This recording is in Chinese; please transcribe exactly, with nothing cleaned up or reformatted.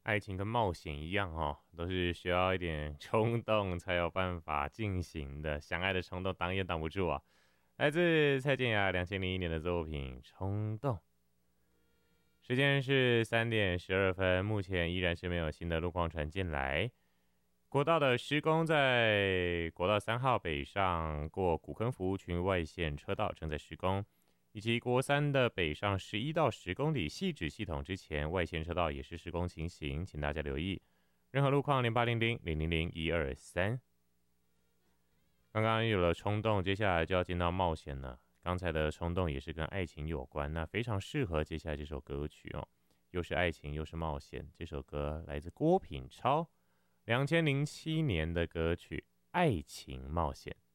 爱情跟冒险一样哦，都是需要一点冲动才有办法进行的，相爱的冲动挡也挡不住啊。来自蔡健雅两千零一年的作品《冲动》。时间是三点十二分，目前依然是没有新的路况传进来。国道的施工在国道三号北上过古坑服务区外线车道正在施工，以及国三的北上十一到十公里细指系统之前外线车道也是施工情形，请大家留意。任何路况零八零零零零零一二三。刚刚有了冲动，接下来就要进到冒险了。刚才的冲动也是跟爱情有关，那非常适合接下来这首歌曲哦，又是爱情又是冒险。这首歌来自郭品超，两千零七年的歌曲《爱情冒险》。